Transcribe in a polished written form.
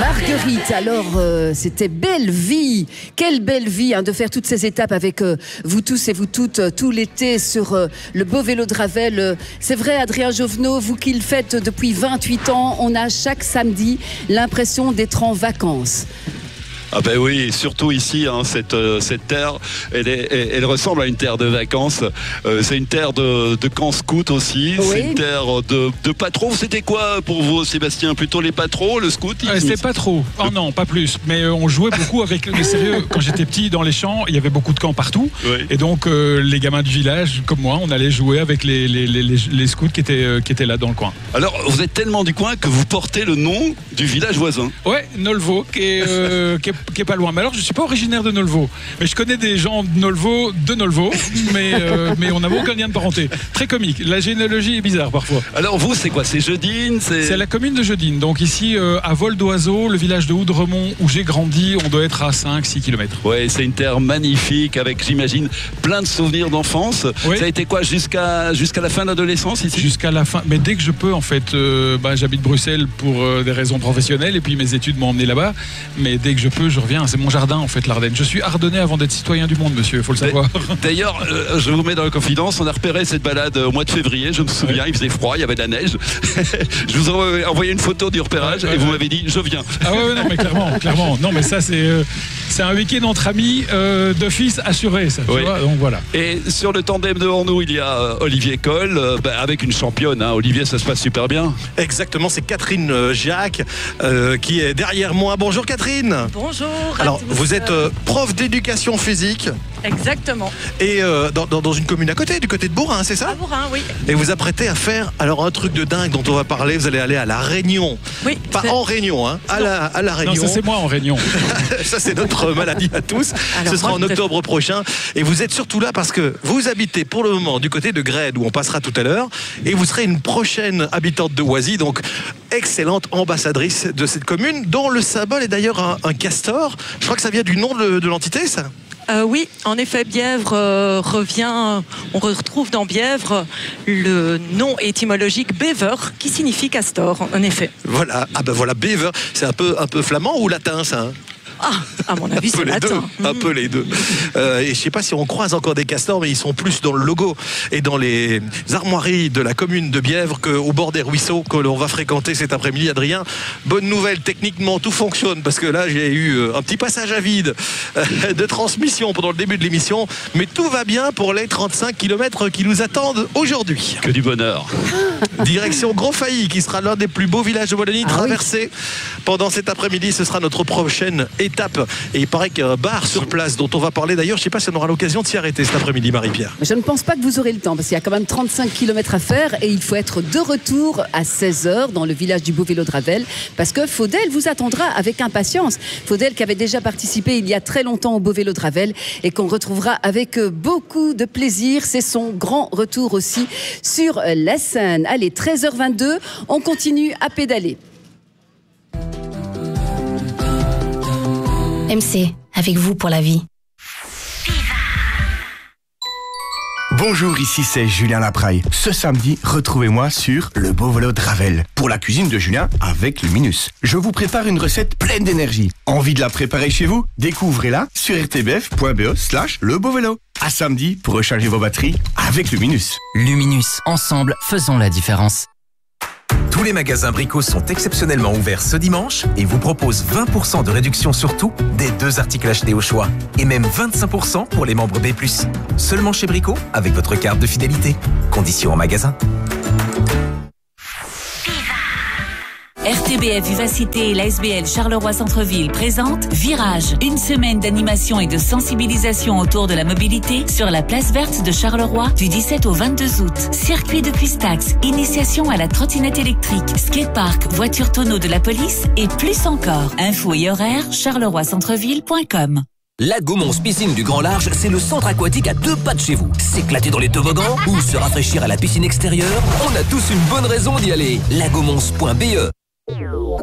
Marguerite, alors c'était belle vie, quelle belle vie de faire toutes ces étapes avec vous tous et vous toutes tout l'été sur le beau vélo de Ravel. C'est vrai, Adrien Jovenot, vous qui le faites depuis 28 ans, on a chaque samedi l'impression d'être en vacances. Ah ben oui, surtout ici, cette terre, elle ressemble à une terre de vacances. C'est une terre de camp scout aussi. Oui. C'est une terre de patron. C'était quoi pour vous, Sébastien? Plutôt les patrons, le scout? C'est pas trop. Oh non, pas plus. Mais on jouait beaucoup avec. Mais sérieux, quand j'étais petit dans les champs, il y avait beaucoup de camps partout. Oui. Et donc les gamins du village, comme moi, on allait jouer avec les scouts qui étaient là dans le coin. Alors, vous êtes tellement du coin que vous portez le nom du village voisin. Ouais, Nolvo, qui est pas loin. Mais alors, je suis pas originaire de Nolvo. Mais je connais des gens de Nolvo, mais on n'a aucun lien de parenté. Très comique. La généalogie est bizarre parfois. Alors vous, c'est quoi? C'est Jeudine? C'est la commune de Jeudine. Donc ici, à vol d'oiseau, le village de Houdremont où j'ai grandi, on doit être à 5-6 km. Ouais, c'est une terre magnifique avec, j'imagine, plein de souvenirs d'enfance. Oui. Ça a été quoi jusqu'à la fin de l'adolescence ici? Jusqu'à la fin. Mais dès que je peux, en fait, j'habite Bruxelles pour des raisons professionnelles et puis mes études m'ont emmené là-bas. Mais dès que je peux, je reviens. C'est mon jardin, en fait, l'Ardenne. Je suis ardennais avant d'être citoyen du monde, monsieur, il faut le savoir. D'ailleurs, je vous mets dans la confidence, on a repéré cette balade au mois de février, je me souviens, il faisait froid, il y avait de la neige. Je vous ai envoyé une photo du repérage et vous m'avez dit, je viens. Ah ouais, non, mais clairement. Non, mais ça, c'est un week-end entre amis d'office assuré, ça, tu vois, donc voilà. Et sur le tandem devant nous, il y a Olivier Coll, avec une championne. Olivier, ça se passe super bien. Exactement, c'est Catherine Jacques qui est derrière moi. Bonjour Catherine. Bonjour. Alors, vous êtes prof d'éducation physique. Exactement. Et dans une commune à côté, du côté de Bourrin, c'est ça? À Bourrin, oui. Et vous apprêtez à faire un truc de dingue dont on va parler. Vous allez aller à la Réunion. Oui. Pas en Réunion, hein, à la Réunion. Non, ça c'est moi en Réunion. Ça c'est notre maladie à tous. Alors, ce sera en octobre prochain. Et vous êtes surtout là parce que vous habitez pour le moment du côté de Grède où on passera tout à l'heure. Et vous serez une prochaine habitante de Oisy, donc excellente ambassadrice de cette commune dont le symbole est d'ailleurs un castor. Je crois que ça vient du nom de l'entité, ça? Oui, en effet, Bièvre revient. On retrouve dans Bièvre le nom étymologique Bever, qui signifie castor, en effet. Voilà, voilà, Bever, c'est un peu flamand ou latin, ça, hein? Ah, à mon avis, c'est latin. Un peu les deux. Et je ne sais pas si on croise encore des castors, mais ils sont plus dans le logo et dans les armoiries de la commune de Bièvre qu'au bord des ruisseaux que l'on va fréquenter cet après-midi. Adrien, bonne nouvelle, techniquement tout fonctionne parce que là j'ai eu un petit passage à vide de transmission pendant le début de l'émission, mais tout va bien pour les 35 km qui nous attendent aujourd'hui. Que du bonheur. Direction Gros-Failly, qui sera l'un des plus beaux villages de Wallonie traversé pendant cet après-midi. Ce sera notre prochaine étape. Et il paraît qu'il y a un bar sur place dont on va parler. D'ailleurs, je ne sais pas si on aura l'occasion de s'y arrêter cet après-midi, Marie-Pierre. Je ne pense pas que vous aurez le temps parce qu'il y a quand même 35 km à faire et il faut être de retour à 16h dans le village du Beau Vélo de Ravel parce que Faudel vous attendra avec impatience. Faudel qui avait déjà participé il y a très longtemps au Beau Vélo de Ravel et qu'on retrouvera avec beaucoup de plaisir. C'est son grand retour aussi sur la scène. Allez, 13h22, on continue à pédaler. MC, avec vous pour la vie. Bonjour, ici c'est Julien Lapraille. Ce samedi, retrouvez-moi sur le Beau Vélo de Ravel pour la cuisine de Julien avec Luminus. Je vous prépare une recette pleine d'énergie. Envie de la préparer chez vous? Découvrez-la sur rtbf.be/lebeauvélo. À samedi pour recharger vos batteries avec Luminus. Luminus, ensemble, faisons la différence. Tous les magasins Brico sont exceptionnellement ouverts ce dimanche et vous proposent 20% de réduction sur tout, des 2 articles achetés au choix. Et même 25% pour les membres B+. Seulement chez Brico, avec votre carte de fidélité. Conditions en magasin. RTBF Vivacité et l'ASBL Charleroi Centre-Ville présentent Virage, une semaine d'animation et de sensibilisation autour de la mobilité sur la place verte de Charleroi du 17 au 22 août. Circuit de Cuistax, initiation à la trottinette électrique, skatepark, voiture tonneau de la police et plus encore. Infos et horaires charleroi-centreville.com. La Gaumont Piscine du Grand Large, c'est le centre aquatique à 2 pas de chez vous. S'éclater dans les toboggans ou se rafraîchir à la piscine extérieure, on a tous une bonne raison d'y aller. Lagomons.be